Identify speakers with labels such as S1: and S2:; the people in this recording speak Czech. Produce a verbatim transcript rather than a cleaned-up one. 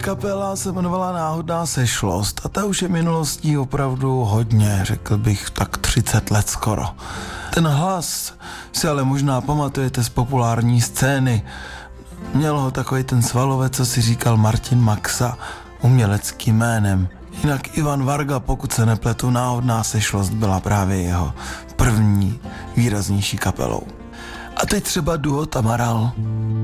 S1: kapela se jmenovala Náhodná sešlost a ta už je minulostí opravdu hodně, řekl bych tak třicet let skoro. Ten hlas si ale možná pamatujete z populární scény. Měl ho takový ten svalovec, co si říkal Martin Maxa, uměleckým jménem. Jinak Ivan Varga, pokud se nepletu, Náhodná sešlost byla právě jeho první výraznější kapelou. A teď třeba duo Tamaral.